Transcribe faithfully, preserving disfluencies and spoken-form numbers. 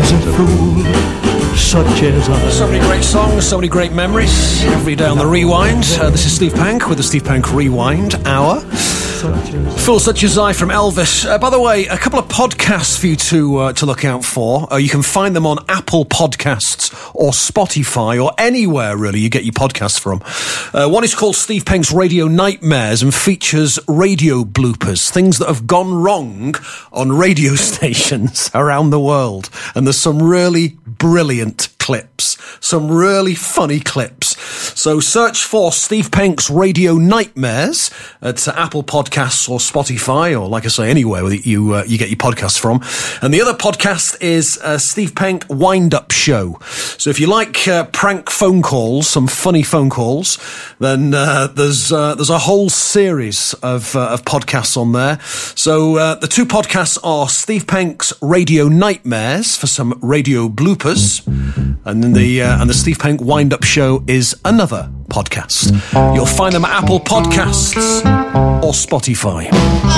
is a fool such as I. So many great songs, so many great memories. Every day on the Rewind. Uh, this is Steve Pank with the Steve Pank Rewind Hour. Fool Such As I from Elvis. Uh, by the way, a couple of podcasts for you to uh, to look out for. Uh, you can find them on Apple Podcasts or Spotify or anywhere, really, you get your podcasts from. Uh, one is called Steve Pank's Radio Nightmares and features radio bloopers, things that have gone wrong on radio stations around the world. And there's some really brilliant clips, some really funny clips. So search for Steve Pank's Radio Nightmares at uh, Apple Podcasts or Spotify, or like I say, anywhere where you uh, you get your podcasts from. And the other podcast is uh, Steve Pank Wind Up Show. So if you like uh, prank phone calls, some funny phone calls, then uh, there's uh, there's a whole series of uh, of podcasts on there. So uh, the two podcasts are Steve Pank's Radio Nightmares for some radio bloopers, and then the uh, and the Steve Pank Wind Up Show is another podcast. You'll find them at Apple Podcasts or Spotify.